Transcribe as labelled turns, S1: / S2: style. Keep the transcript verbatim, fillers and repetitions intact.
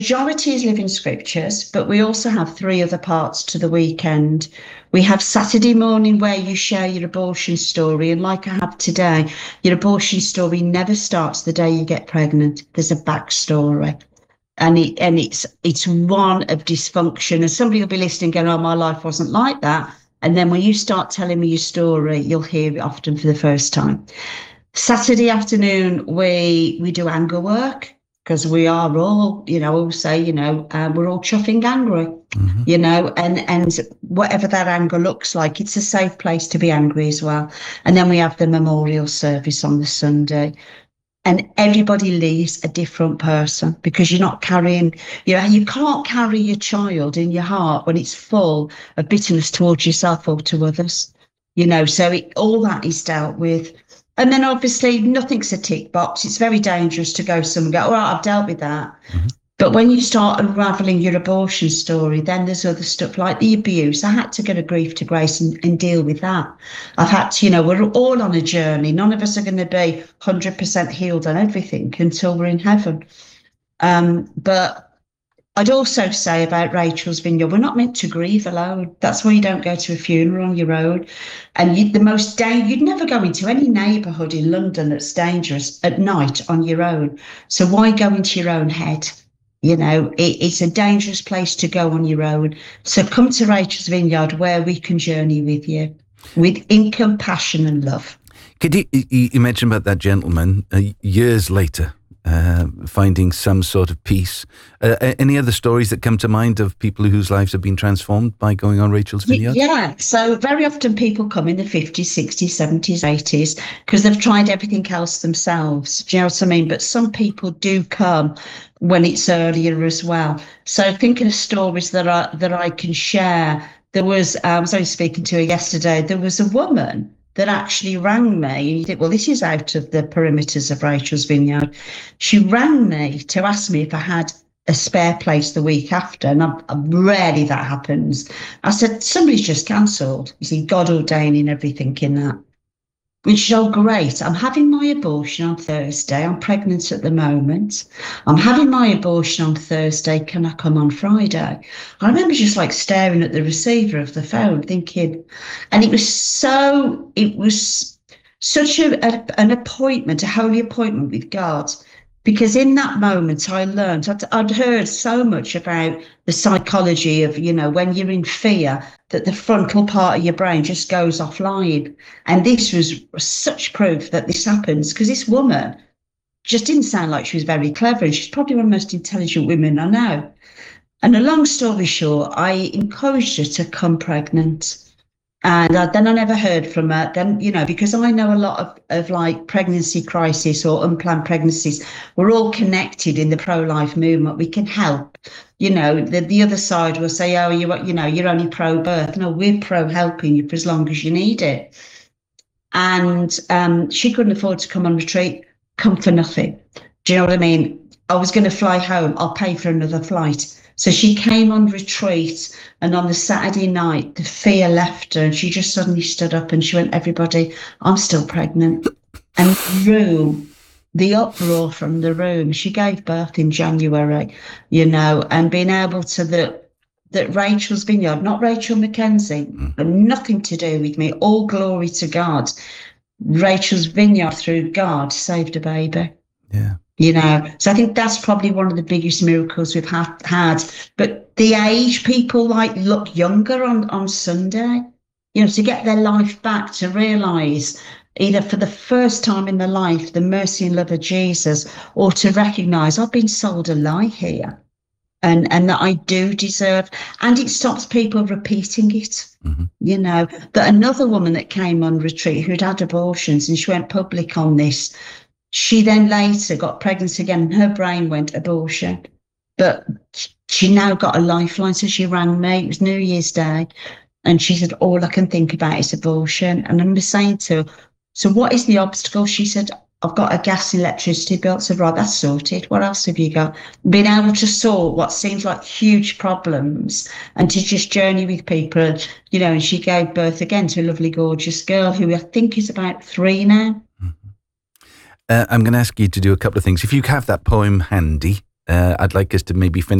S1: majority is Living Scriptures, but we also have three other parts to the weekend. We have Saturday morning where you share your abortion story. And like I have today, your abortion story never starts the day you get pregnant. There's a backstory. And it and it's it's one of dysfunction. And somebody will be listening going, oh, my life wasn't like that. And then when you start telling me your story, you'll hear it often for the first time. Saturday afternoon, we we do anger work. Because we are all, you know, we'll say, you know, uh, we're all chuffing angry, mm-hmm. you know, and, and whatever that anger looks like, it's a safe place to be angry as well. And then we have the memorial service on the Sunday. And everybody leaves a different person because you're not carrying, you know, you can't carry your child in your heart when it's full of bitterness towards yourself or to others, you know, so it, all that is dealt with. And then obviously nothing's a tick box. It's very dangerous to go somewhere and go, all right, I've dealt with that. Mm-hmm. But when you start unraveling your abortion story, then there's other stuff like the abuse. I had to get a grief to grace and, and deal with that. I've had to, you know, we're all on a journey. None of us are going to be one hundred percent healed on everything until we're in heaven. Um, but I'd also say about Rachel's Vineyard, we're not meant to grieve alone. That's why you don't go to a funeral on your own. And you, the most da- you'd never go into any neighbourhood in London that's dangerous at night on your own. So why go into your own head? You know, it, it's a dangerous place to go on your own. So come to Rachel's Vineyard where we can journey with you, with in compassion and love.
S2: Could you, you mentioned about that gentleman uh, years later. Uh, finding some sort of peace. Uh, any other stories that come to mind of people whose lives have been transformed by going on Rachel's Vineyard?
S1: Yeah, so very often people come in the fifties, sixties, seventies, eighties because they've tried everything else themselves. Do you know what I mean? But some people do come when it's earlier as well. So thinking of stories that I, that I can share, there was, uh, I was only speaking to her yesterday, there was a woman that actually rang me. You think, well, this is out of the perimeters of Rachel's Vineyard. She rang me to ask me if I had a spare place the week after, and I'm, I'm, rarely that happens. I said, somebody's just cancelled. You see, God ordaining everything in that. Which is, oh, great. I'm having my abortion on Thursday. I'm pregnant at the moment. I'm having my abortion on Thursday. Can I come on Friday? I remember just like staring at the receiver of the phone thinking, and it was so, it was such a, a an appointment, a holy appointment with God. Because in that moment, I learned, I'd, I'd heard so much about the psychology of, you know, when you're in fear, that the frontal part of your brain just goes offline. And this was such proof that this happens, because this woman just didn't sound like she was very clever. And she's probably one of the most intelligent women I know. And a long story short, I encouraged her to come pregnant. And uh, then I never heard from her. Then, you know, because I know a lot of, of like pregnancy crisis or unplanned pregnancies, we're all connected in the pro-life movement. We can help. You know, the, the other side will say, oh, you, you know, you're only pro-birth. No, we're pro-helping you for as long as you need it. And um, she couldn't afford to come on retreat, come for nothing. Do you know what I mean? I was going to fly home. I'll pay for another flight. So she came on retreat, and on the Saturday night, the fear left her, and she just suddenly stood up and she went, everybody, I'm still pregnant. And the room, the uproar from the room, she gave birth in January, you know, and being able to, the, that Rachel's Vineyard, not Rachel Mackenzie, mm. nothing to do with me, all glory to God. Rachel's Vineyard, through God, saved a baby.
S2: Yeah.
S1: You know, so I think that's probably one of the biggest miracles we've ha- had. But the age people like look younger on, on Sunday, you know, to get their life back, to realise either for the first time in their life the mercy and love of Jesus, or to recognise I've been sold a lie here, and, and that I do deserve. And it stops people repeating it. Mm-hmm. You know, that another woman that came on retreat who'd had abortions, and she went public on this. She then later got pregnant again, and her brain went abortion. But she now got a lifeline, so she rang me. It was New Year's Day, and she said, all I can think about is abortion. And I remember saying to her, so what is the obstacle? She said, I've got a gas and electricity bill. I said, right, that's sorted. What else have you got? Being able to sort what seems like huge problems and to just journey with people, you know, and she gave birth again to a lovely, gorgeous girl who I think is about three now.
S2: Uh, I'm going to ask you to do a couple of things. If you have that poem handy, uh, I'd like us to maybe finish